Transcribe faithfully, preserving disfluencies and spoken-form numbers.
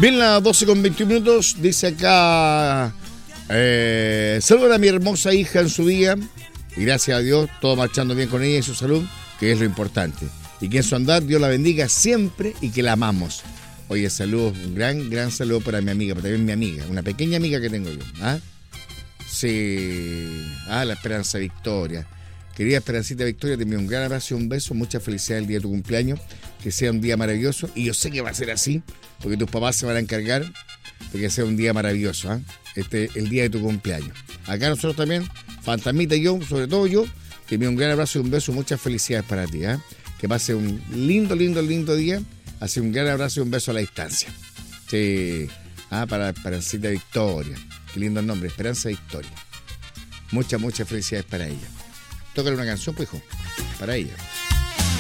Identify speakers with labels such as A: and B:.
A: Bien, las doce con veintiún minutos, dice acá, eh, saluda a mi hermosa hija en su día, y gracias a Dios, todo marchando bien con ella y su salud, que es lo importante. Y que en su andar Dios la bendiga siempre y que la amamos. Oye, saludos, un gran, gran saludo para mi amiga, pero también mi amiga, una pequeña amiga que tengo yo. ¿Ah? Sí, ah, la Esperanza Victoria. Querida Esperancita Victoria, te envío un gran abrazo y un beso, mucha felicidad el día de tu cumpleaños, que sea un día maravilloso, y yo sé que va a ser así, porque tus papás se van a encargar de que sea un día maravilloso, ¿eh? Este el día de tu cumpleaños. Acá nosotros también, Fantasmita y yo, sobre todo yo, te envío un gran abrazo y un beso, muchas felicidades para ti, ¿eh? Que pase un lindo, lindo, lindo día, así un gran abrazo y un beso a la distancia. Sí, ah, para Esperancita Victoria, qué lindo el nombre, Esperanza Victoria. Muchas, muchas felicidades para ella. Tócale una canción, pues, hijo, para ella.